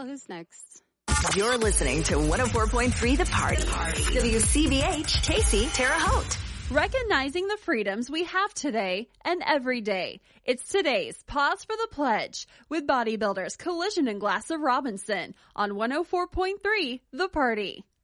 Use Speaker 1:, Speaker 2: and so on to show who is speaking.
Speaker 1: who's next?
Speaker 2: You're listening to 104.3 The Party. WCBH, Casey, Terre Haute.
Speaker 3: Recognizing the freedoms we have today and every day. It's today's Pause for the Pledge with bodybuilders Collision and Glass of Robinson on 104.3 The Party.